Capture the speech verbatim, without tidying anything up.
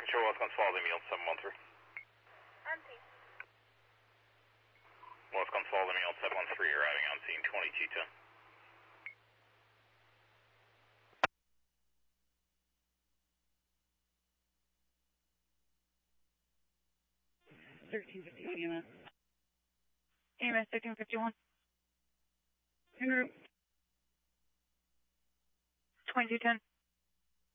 Control, Westcon Falls, Emil seven one three. On scene. Westcon Falls, Emil seven one three, arriving on scene twenty-two ten. thirteen fifty E M S. E M S thirteen fifty-one. En route. twenty-two ten.